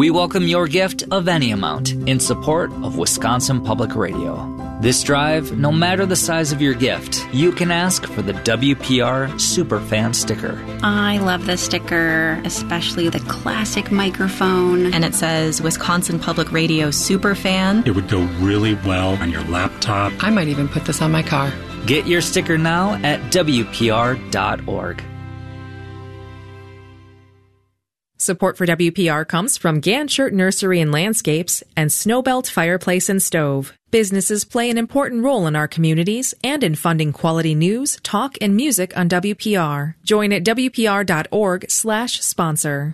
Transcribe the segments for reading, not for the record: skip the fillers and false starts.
We welcome your gift of any amount in support of Wisconsin Public Radio. This drive, no matter the size of your gift, you can ask for the WPR Superfan sticker. I love this sticker, especially the classic microphone. And it says Wisconsin Public Radio Superfan. It would go really well on your laptop. I might even put this on my car. Get your sticker now at WPR.org. Support for WPR comes from Ganchert Nursery and Landscapes and Snowbelt Fireplace and Stove. Businesses play an important role in our communities and in funding quality news, talk, and music on WPR. Join at WPR.org/sponsor.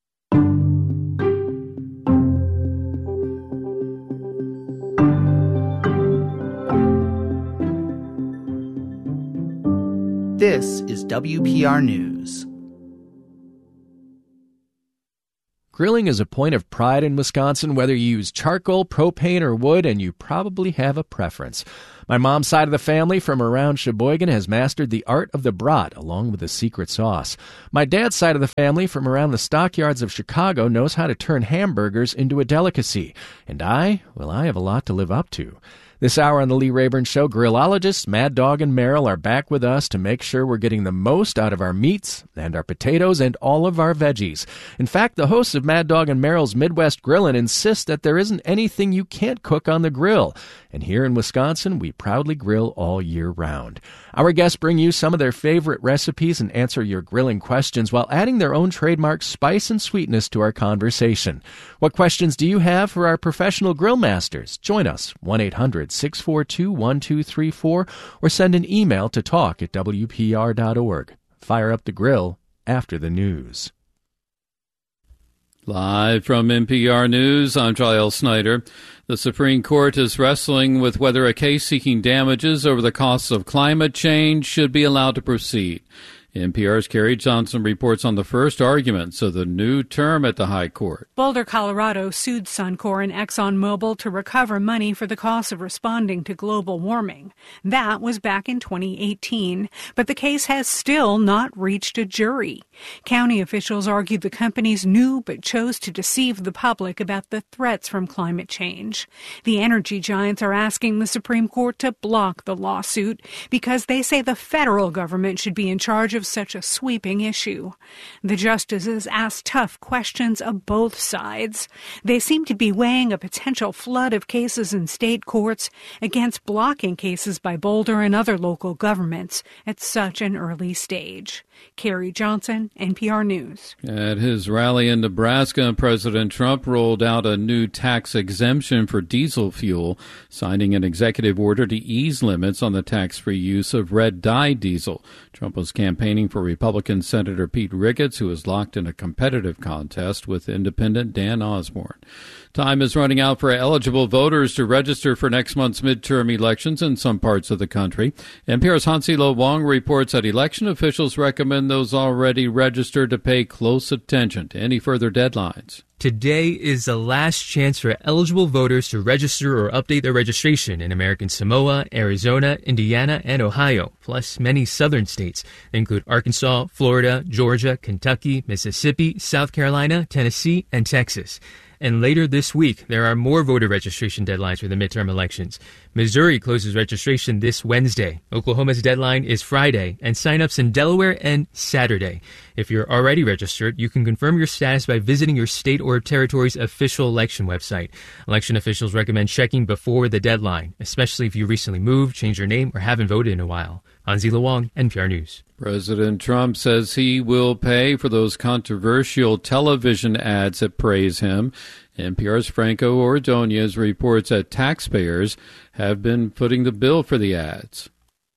This is WPR News. Grilling is a point of pride in Wisconsin, whether you use charcoal, propane, or wood, and you probably have a preference. My mom's side of the family from around Sheboygan has mastered the art of the brat, along with the secret sauce. My dad's side of the family from around the stockyards of Chicago knows how to turn hamburgers into a delicacy. And I have a lot to live up to. This hour on the Lee Rayburn Show, grillologists Mad Dog and Merrill are back with us to make sure we're getting the most out of our meats and our potatoes and all of our veggies. In fact, the hosts of Mad Dog and Merrill's Midwest Grillin' insist that there isn't anything you can't cook on the grill. And here in Wisconsin, we proudly grill all year round. Our guests bring you some of their favorite recipes and answer your grilling questions while adding their own trademark spice and sweetness to our conversation. What questions do you have for our professional grill masters? Join us, 1-800-642-1234, or send an email to talk@wpr.org. Fire up the grill after the news. Live from NPR News, I'm Jael Snyder. The Supreme Court is wrestling with whether a case seeking damages over the costs of climate change should be allowed to proceed. NPR's Carrie Johnson reports on the first arguments of the new term at the High Court. Boulder, Colorado sued Suncor and ExxonMobil to recover money for the cost of responding to global warming. That was back in 2018, but the case has still not reached a jury. County officials argued the companies knew but chose to deceive the public about the threats from climate change. The energy giants are asking the Supreme Court to block the lawsuit because they say the federal government should be in charge of such a sweeping issue. The justices asked tough questions of both sides. They seem to be weighing a potential flood of cases in state courts against blocking cases by Boulder and other local governments at such an early stage. Carrie Johnson, NPR News. At his rally in Nebraska, President Trump rolled out a new tax exemption for diesel fuel, signing an executive order to ease limits on the tax-free use of red-dye diesel. Trump was campaigning for Republican Senator Pete Ricketts, who is locked in a competitive contest with independent Dan Osborne. Time is running out for eligible voters to register for next month's midterm elections in some parts of the country. NPR's Hansilo Wong reports that election officials recommend those already registered to pay close attention to any further deadlines. Today is the last chance for eligible voters to register or update their registration in American Samoa, Arizona, Indiana, and Ohio, plus many southern states. They include Arkansas, Florida, Georgia, Kentucky, Mississippi, South Carolina, Tennessee, and Texas. And later this week, there are more voter registration deadlines for the midterm elections. Missouri closes registration this Wednesday. Oklahoma's deadline is Friday, and sign-ups in Delaware end Saturday. If you're already registered, you can confirm your status by visiting your state or territory's official election website. Election officials recommend checking before the deadline, especially if you recently moved, changed your name, or haven't voted in a while. Hansi Wong, NPR News. President Trump says he will pay for those controversial television ads that praise him. NPR's Franco Ordonez reports that taxpayers have been footing the bill for the ads.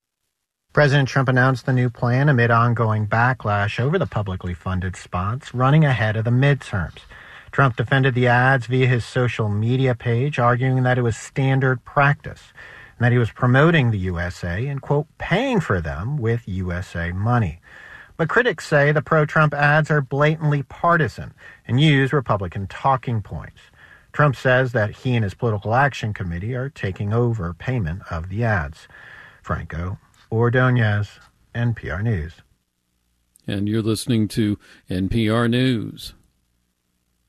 President Trump announced the new plan amid ongoing backlash over the publicly funded spots running ahead of the midterms. Trump defended the ads via his social media page, arguing that it was standard practice and that he was promoting the USA and, quote, paying for them with USA money. But critics say the pro-Trump ads are blatantly partisan and use Republican talking points. Trump says that he and his political action committee are taking over payment of the ads. Franco Ordonez, NPR News. And you're listening to NPR News.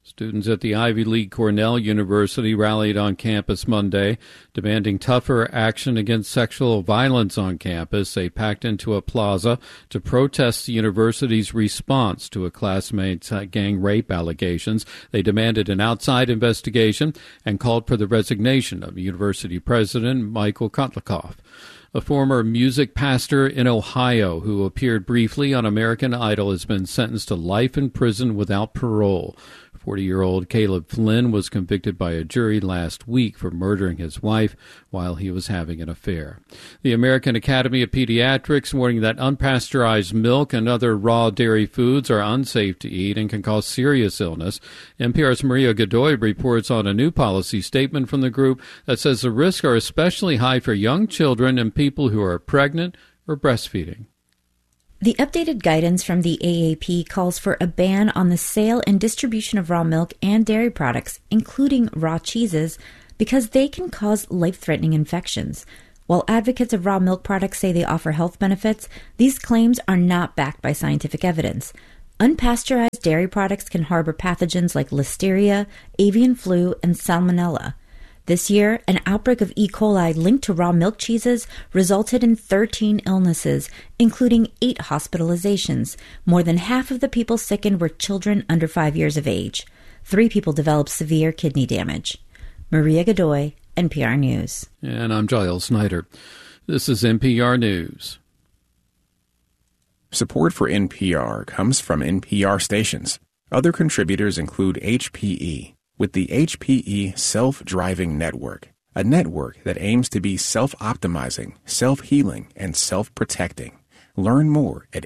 Students at the Ivy League Cornell University rallied on campus Monday, demanding tougher action against sexual violence on campus. They packed into a plaza to protest the university's response to a classmate's gang rape allegations. They demanded an outside investigation and called for the resignation of university president Michael Kotlikoff. A former music pastor in Ohio who appeared briefly on American Idol has been sentenced to life in prison without parole. 40-year-old Caleb Flynn was convicted by a jury last week for murdering his wife while he was having an affair. The American Academy of Pediatrics warning that unpasteurized milk and other raw dairy foods are unsafe to eat and can cause serious illness. NPR's Maria Godoy reports on a new policy statement from the group that says the risks are especially high for young children and people who are pregnant or breastfeeding. The updated guidance from the AAP calls for a ban on the sale and distribution of raw milk and dairy products, including raw cheeses, because they can cause life-threatening infections. While advocates of raw milk products say they offer health benefits, these claims are not backed by scientific evidence. Unpasteurized dairy products can harbor pathogens like listeria, avian flu, and salmonella. This year, an outbreak of E. coli linked to raw milk cheeses resulted in 13 illnesses, including 8 hospitalizations. More than half of the people sickened were children under 5 years of age. 3 people developed severe kidney damage. Maria Godoy, NPR News. And I'm Giles Snyder. This is NPR News. Support for NPR comes from NPR stations. Other contributors include HPE, with the HPE Self-Driving Network, a network that aims to be self-optimizing, self-healing, and self-protecting. Learn more at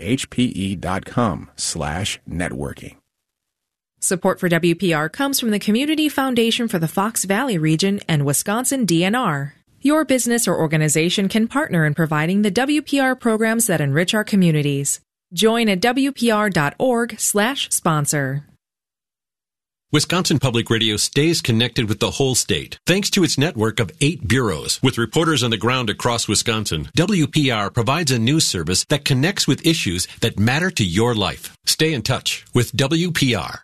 hpe.com/networking. Support for WPR comes from the Community Foundation for the Fox Valley region and Wisconsin DNR. Your business or organization can partner in providing the WPR programs that enrich our communities. Join at WPR.org/sponsor. Wisconsin Public Radio stays connected with the whole state, thanks to its network of 8 bureaus. With reporters on the ground across Wisconsin, WPR provides a news service that connects with issues that matter to your life. Stay in touch with WPR.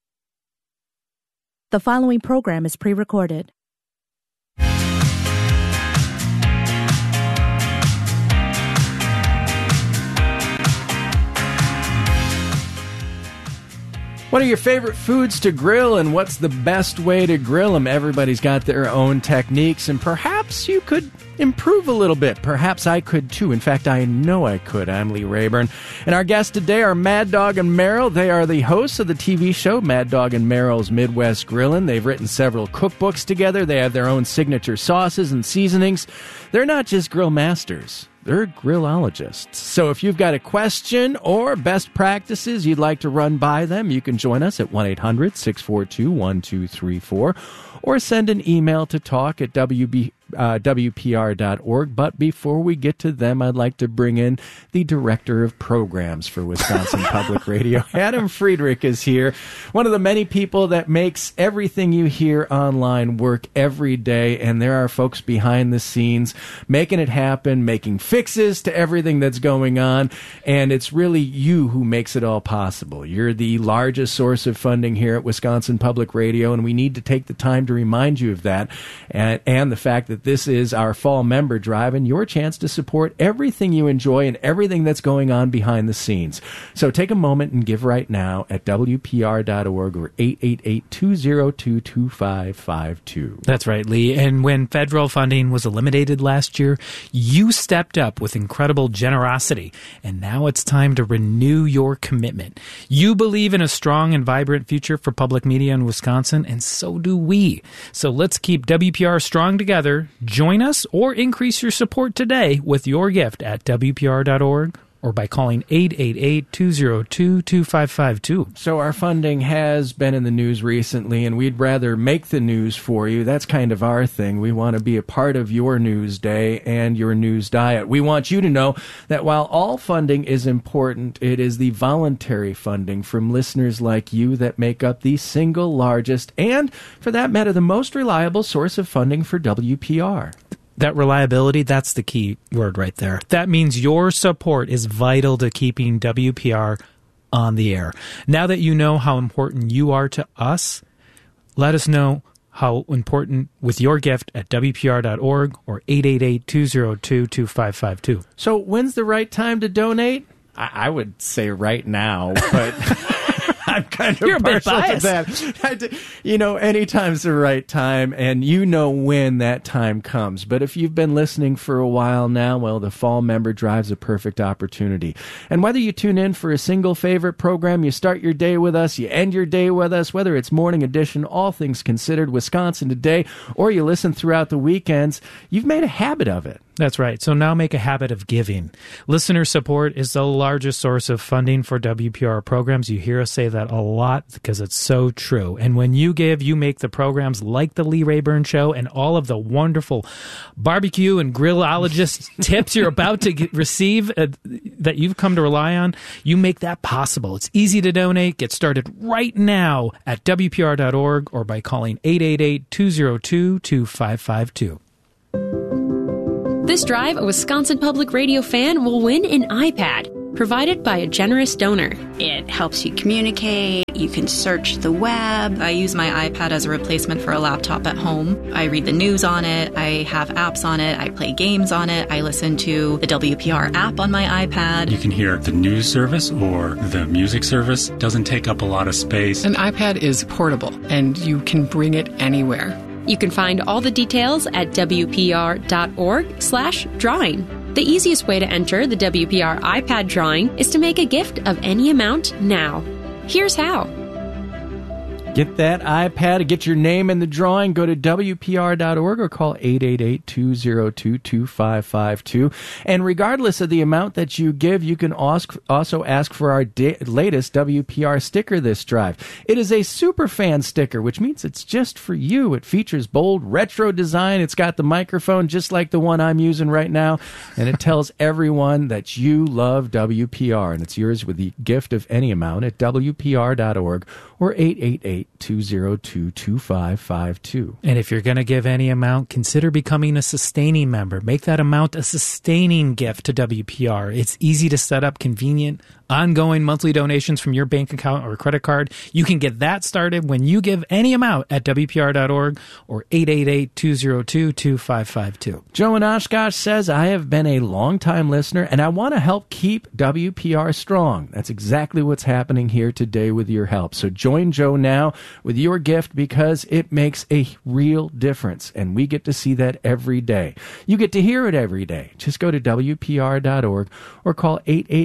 The following program is pre-recorded. What are your favorite foods to grill, and what's the best way to grill them? Everybody's got their own techniques, and perhaps you could improve a little bit. Perhaps I could too. In fact, I know I could. I'm Lee Rayburn. And our guests today are Mad Dog and Merrill. They are the hosts of the TV show Mad Dog and Merrill's Midwest Grillin'. They've written several cookbooks together. They have their own signature sauces and seasonings. They're not just grill masters. They're grillologists. So if you've got a question or best practices you'd like to run by them, you can join us at 1-800-642-1234 or send an email to talk at WPR.org. But before we get to them, I'd like to bring in the Director of Programs for Wisconsin Public Radio. Adam Friedrich is here, one of the many people that makes everything you hear online work every day. And there are folks behind the scenes making it happen, making fixes to everything that's going on. And it's really you who makes it all possible. You're the largest source of funding here at Wisconsin Public Radio, and we need to take the time to remind you of that and the fact that this is our fall member drive and your chance to support everything you enjoy and everything that's going on behind the scenes. So take a moment and give right now at WPR.org or 888-202-2552. That's right, Lee. And when federal funding was eliminated last year, you stepped up with incredible generosity. And now it's time to renew your commitment. You believe in a strong and vibrant future for public media in Wisconsin, and so do we. So let's keep WPR strong together. Join us or increase your support today with your gift at WPR.org or by calling 888-202-2552. So our funding has been in the news recently, and we'd rather make the news for you. That's kind of our thing. We want to be a part of your news day and your news diet. We want you to know that while all funding is important, it is the voluntary funding from listeners like you that make up the single largest and, for that matter, the most reliable source of funding for WPR. That reliability, that's the key word right there. That means your support is vital to keeping WPR on the air. Now that you know how important you are to us, Let us know how important with your gift at WPR.org or 888-202-2552. So when's the right time to donate? I would say right now, but I'm kind of partial to that. Anytime's the right time, and you know when that time comes. But if you've been listening for a while now, well, the Fall Member Drive's a perfect opportunity. And whether you tune in for a single favorite program, you start your day with us, you end your day with us, whether it's Morning Edition, All Things Considered, Wisconsin Today, or you listen throughout the weekends, you've made a habit of it. That's right. So now make a habit of giving. Listener support is the largest source of funding for WPR programs. You hear us say that a lot because it's so true. And when you give, you make the programs like the Lee Rayburn Show and all of the wonderful barbecue and grillologist tips you're about to receive that you've come to rely on. You make that possible. It's easy to donate. Get started right now at WPR.org or by calling 888-202-2552. This drive, a Wisconsin Public Radio fan will win an iPad, provided by a generous donor. It helps you communicate. You can search the web. I use my iPad as a replacement for a laptop at home. I read the news on it. I have apps on it. I play games on it. I listen to the WPR app on my iPad. You can hear the news service or the music service. Doesn't take up a lot of space. An iPad is portable, and you can bring it anywhere. You can find all the details at WPR.org/drawing. The easiest way to enter the WPR iPad drawing is to make a gift of any amount now. Here's how. Get that iPad, get your name in the drawing, go to WPR.org or call 888-202-2552. And regardless of the amount that you give, you can also ask for our latest WPR sticker this drive. It is a Superfan sticker, which means it's just for you. It features bold retro design. It's got the microphone just like the one I'm using right now. And it tells everyone that you love WPR. And it's yours with the gift of any amount at WPR.org or 888-202-2552. And if you're going to give any amount, consider becoming a sustaining member. Make that amount a sustaining gift to WPR. It's easy to set up, convenient, ongoing monthly donations from your bank account or credit card. You can get that started when you give any amount at WPR.org or 888-202-2552. Joe in Oshkosh says, I have been a longtime listener and I want to help keep WPR strong. That's exactly what's happening here today with your help. So join Joe now with your gift because it makes a real difference, and we get to see that every day. You get to hear it every day. Just go to WPR.org or call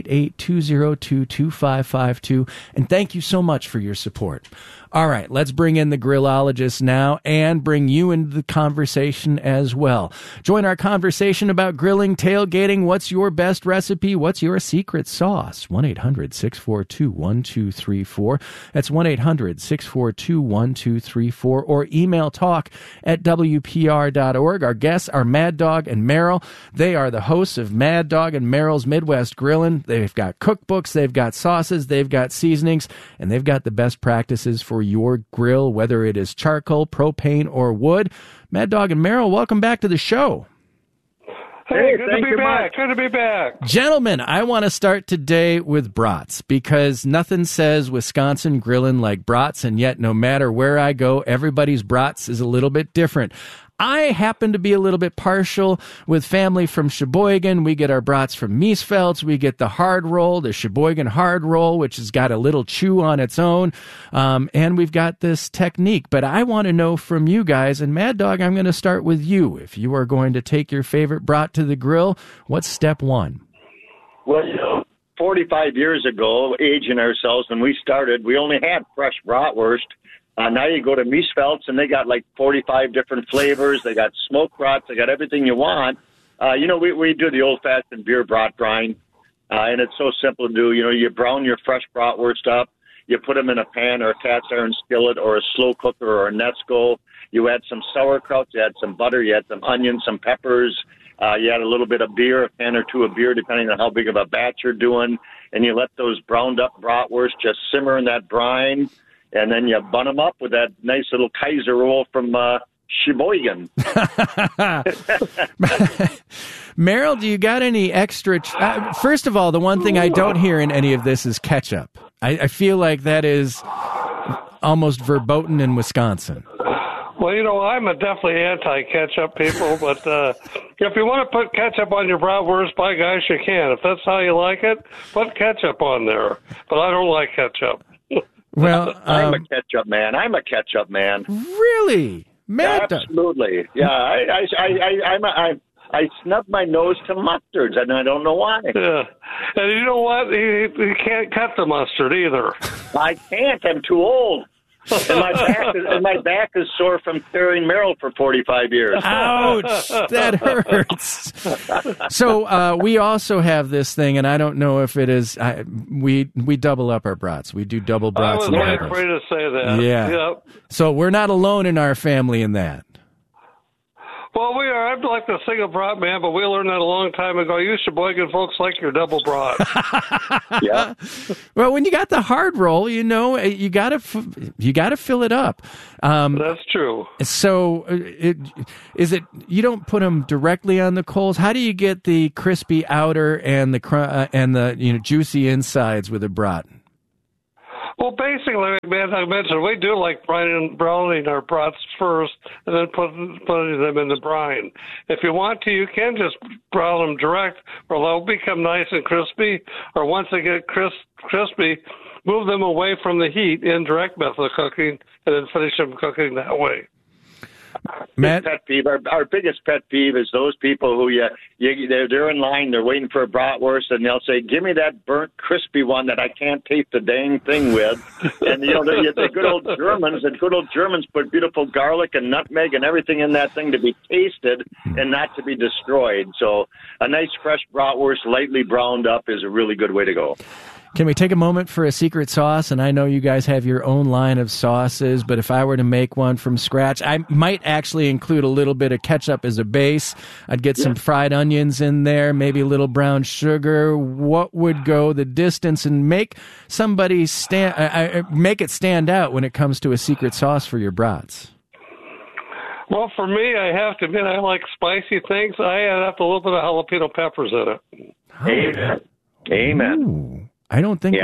888-202-2552, and thank you so much for your support. All right, let's bring in the grillologist now and bring you into the conversation as well. Join our conversation about grilling, tailgating. What's your best recipe? What's your secret sauce? 1-800-642-1234. That's 1-800-642-1234. Or email talk@WPR.org. Our guests are Mad Dog and Merrill. They are the hosts of Mad Dog and Merrill's Midwest Grillin'. They've got cookbooks, they've got sauces, they've got seasonings, and they've got the best practices for your grill, whether it is charcoal, propane, or wood. Mad Dog and Merrill, welcome back to the show. Hey, good to be back. Good to be back. Gentlemen, I want to start today with brats because nothing says Wisconsin grilling like brats, and yet no matter where I go, everybody's brats is a little bit different. I happen to be a little bit partial with family from Sheboygan. We get our brats from Miesfeld's. We get the hard roll, the Sheboygan hard roll, which has got a little chew on its own. And we've got this technique. But I want to know from you guys, and Mad Dog, I'm going to start with you. If you are going to take your favorite brat to the grill, what's step one? Well, 45 years ago, aging ourselves, when we started, we only had fresh bratwurst. Now you go to Miesfeld's, and they got like 45 different flavors. They got smoked brats. They got everything you want. We do the old-fashioned beer brat brine, and it's so simple to do. You brown your fresh bratwurst up. You put them in a pan or a cast iron skillet or a slow cooker or a Nesco. You add some sauerkraut. You add some butter. You add some onions, some peppers. You add a little bit of beer, a can or two of beer, depending on how big of a batch you're doing. And you let those browned-up bratwurst just simmer in that brine. And then you bun them up with that nice little Kaiser roll from Sheboygan. Merrill, do you got any extra? First of all, the one thing I don't hear in any of this is ketchup. I feel like that is almost verboten in Wisconsin? Well, I'm a definitely anti-ketchup people, but if you want to put ketchup on your bratwurst, by gosh, you can. If that's how you like it, put ketchup on there. But I don't like ketchup. Well, I'm a ketchup man. Really? Absolutely. Yeah, I snub my nose to mustards, and I don't know why. Yeah. And you know what? You can't cut the mustard either. I can't. I'm too old. And my back is sore from carrying Merrill for 45 years. Ouch! That hurts. So we also have this thing, and I don't know if it is. We double up our brats. We do double brats. I was right afraid to say that. Yeah. Yep. So we're not alone in our family in that. Well, we are. I'm like the single brat man, but we learned that a long time ago. You Sheboygan folks like your double brat. Yeah. Well, when you got the hard roll, you gotta fill it up. That's true. So, is it you don't put them directly on the coals? How do you get the crispy outer and the juicy insides with a brat? Well, basically, man, I mentioned we do like browning our brats first, and then putting them in the brine. If you want to, you can just brown them direct, or they'll become nice and crispy. Or once they get crispy, move them away from the heat in direct method of cooking, and then finish them cooking that way. Matt? Pet peeve. Our biggest pet peeve is those people who they're in line, they're waiting for a bratwurst, and they'll say, "Give me that burnt, crispy one that I can't taste the dang thing with." And the good old Germans put beautiful garlic and nutmeg and everything in that thing to be tasted and not to be destroyed. So a nice fresh bratwurst, lightly browned up, is a really good way to go. Can we take a moment for a secret sauce? And I know you guys have your own line of sauces, but if I were to make one from scratch, I might actually include a little bit of ketchup as a base. I'd get some fried onions in there, maybe a little brown sugar. What would go the distance and make somebody make it stand out when it comes to a secret sauce for your brats? Well, for me, I have to admit I like spicy things. I add up a little bit of jalapeno peppers in it. Amen. Ooh. I don't think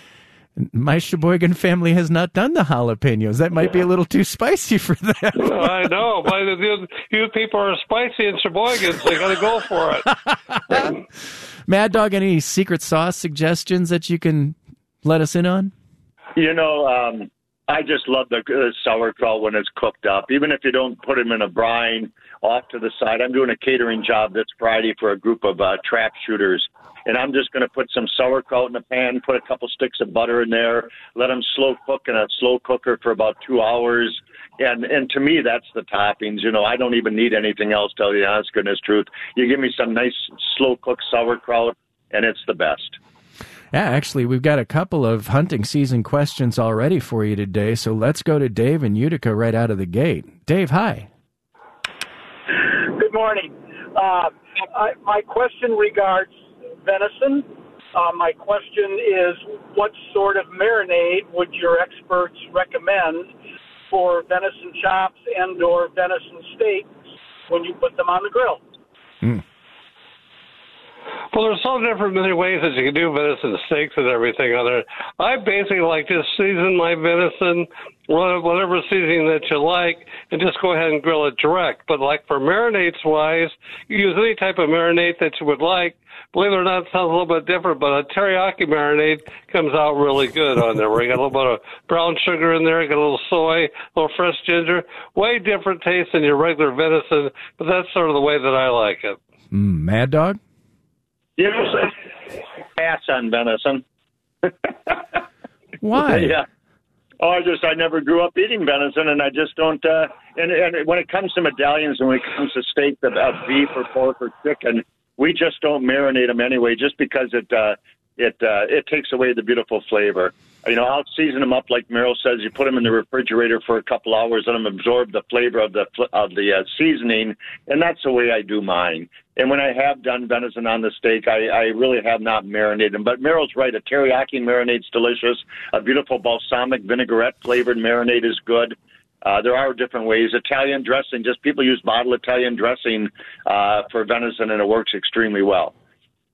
my Sheboygan family has not done the jalapenos. That might be a little too spicy for them. I know. But you people are spicy in Sheboygan, so you got to go for it. Mad Dog, any secret sauce suggestions that you can let us in on? I just love the sauerkraut when it's cooked up. Even if you don't put them in a brine off to the side. I'm doing a catering job this Friday for a group of trap shooters. And I'm just going to put some sauerkraut in a pan, put a couple sticks of butter in there, let them slow cook in a slow cooker for about 2 hours. And to me, that's the toppings. I don't even need anything else, tell you the honest goodness truth. You give me some nice slow-cooked sauerkraut, and it's the best. Yeah, actually, we've got a couple of hunting season questions already for you today, so let's go to Dave in Utica right out of the gate. Dave, hi. Good morning. My question regards venison. My question is, what sort of marinade would your experts recommend for venison chops and or venison steaks when you put them on the grill? Well, there's so many ways that you can do venison steaks and everything on there. I basically like to season my venison, whatever seasoning that you like, and just go ahead and grill it direct. But like for marinades-wise, you use any type of marinade that you would like. Believe it or not, it sounds a little bit different, but a teriyaki marinade comes out really good on there, where you got a little bit of brown sugar in there, you got a little soy, a little fresh ginger. Way different taste than your regular venison, but that's sort of the way that I like it. Mad Dog? Pass on venison. Why? Yeah. I never grew up eating venison, and I just don't. And when it comes to medallions, and when it comes to steak of beef or pork or chicken, we just don't marinate them anyway, just because it takes away the beautiful flavor. I'll season them up like Merrill says. You put them in the refrigerator for a couple hours, let them absorb the flavor of the seasoning, and that's the way I do mine. And when I have done venison on the steak, I really have not marinated them. But Merrill's right. A teriyaki marinade's delicious. A beautiful balsamic vinaigrette-flavored marinade is good. There are different ways. Italian dressing, just people use bottled Italian dressing for venison, and it works extremely well.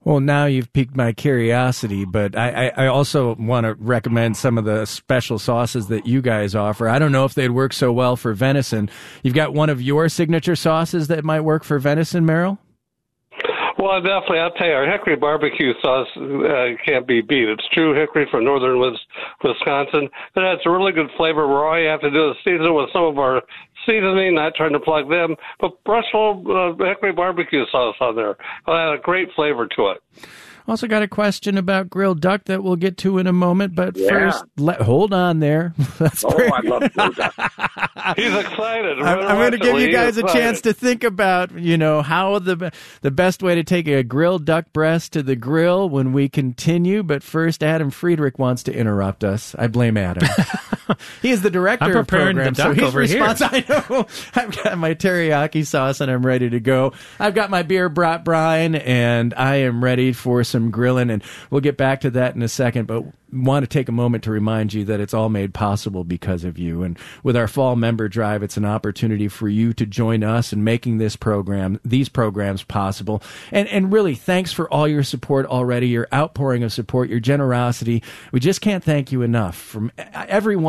Well, now you've piqued my curiosity, but I also want to recommend some of the special sauces that you guys offer. I don't know if they'd work so well for venison. You've got one of your signature sauces that might work for venison, Merrill? Well, definitely. I'll tell you, our hickory barbecue sauce can't be beat. It's true hickory from northern Wisconsin. It has a really good flavor where all you have to do is season it with some of our seasoning, not trying to plug them, but brush a little hickory barbecue sauce on there. It'll add a great flavor to it. Also got a question about grilled duck that we'll get to in a moment, but first, hold on there. I love grilled duck. He's excited. I'm going to give you guys a chance to think about, how the best way to take a grilled duck breast to the grill when we continue. But first, Adam Friedrich wants to interrupt us. I blame Adam. He is the director of program, so he's responsible. I know. I've got my teriyaki sauce and I'm ready to go. I've got my beer brought Brian, and I am ready for some grilling, and we'll get back to that in a second, but want to take a moment to remind you that it's all made possible because of you. And with our fall member drive, it's an opportunity for you to join us in making these programs possible. And really, thanks for all your support already, your outpouring of support, your generosity. We just can't thank you enough. From everyone